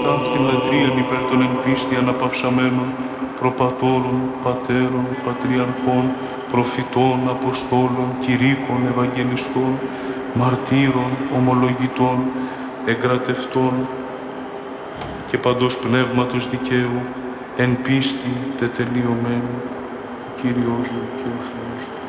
αυτήν λατρείαν υπέρ των εν πίστη αναπαυσαμένων, προπατώρων, πατέρων, πατριαρχών, προφητών, αποστόλων, κηρύκων, ευαγγελιστών, μαρτύρων, ομολογητών, εγκρατευτών και παντός πνεύματος δικαίου, εν πίστη τετελειωμένου, Κύριος μου και ο Θεός μου.